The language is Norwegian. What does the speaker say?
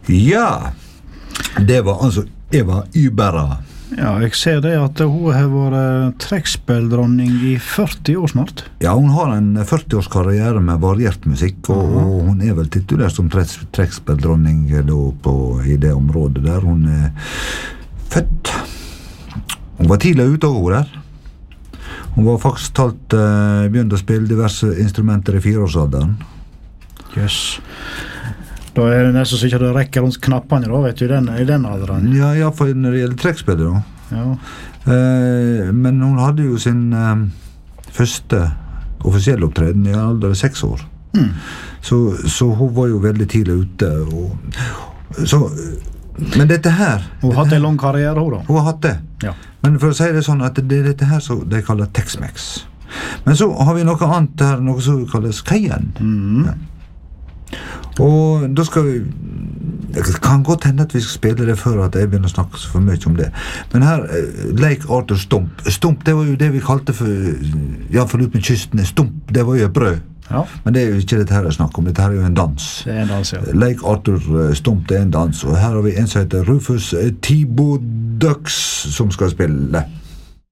Ja, det var altså Eva Ybarra. Ja, jeg ser det at hun har vært trekkspilldronning i 40 år snart. Ja, hun har en 40-års karriere med variert musikk, og hun er vel titulert som trekkspilldronning i det området der hun er født. Hun var tidlig ute av henne der. Hun var faktisk begynt å spille diverse instrumenter i 4-årsalderen. Jøss. Da er det nesten så ikke det rekker rundt knappene da, vet du, i den alderen. Ja, for når det gjelder trekkspillet da. Ja. Men hun hadde jo sin første offisielle opptreden i alder 6 år. Så hun var jo veldig tidlig ute. Men dette her... Hun hadde en lang karriere, hun da. Hun har hatt det. Ja. Men for å si det sånn at det er dette her som de kaller Tex-Mex. Men så har vi noe annet her, noe som kalles Cayenne. Ja. Og da skal vi det kan godt hende at vi skal spille det før at jeg begynner å snakke for mye om det, men her Lake Arthur Stump, det var jo det vi kalte for ut med kysten, Stump, det var jo et brød. Ja. Men det er jo ikke dette her jeg snakker om, dette her er jo en dans. Det er en dans, ja. Lake Arthur Stump, det er en dans, og her har vi en som heter Rufus Thibaudux som skal spille.